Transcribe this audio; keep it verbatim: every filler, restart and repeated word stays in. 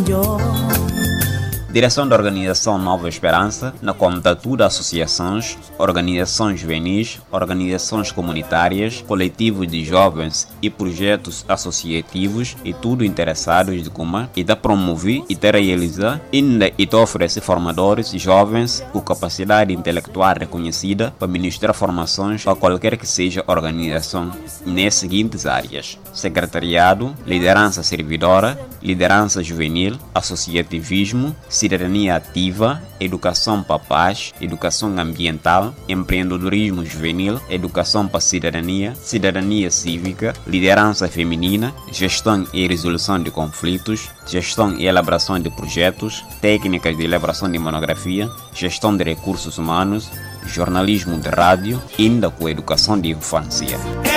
Direção da Organização Nova Esperança, na contatura associações, organizações juvenis, organizações comunitárias, coletivos de jovens e projetos associativos e tudo interessados de como e da promover e da realizar ainda e da oferecer formadores jovens com capacidade intelectual reconhecida para ministrar formações para qualquer que seja a organização nas seguintes áreas: secretariado, liderança servidora, liderança juvenil, associativismo, cidadania ativa, educação para a paz, educação ambiental, empreendedorismo juvenil, educação para a cidadania, cidadania cívica, liderança feminina, gestão e resolução de conflitos, gestão e elaboração de projetos, técnicas de elaboração de monografia, gestão de recursos humanos, jornalismo de rádio, ainda com educação de infância.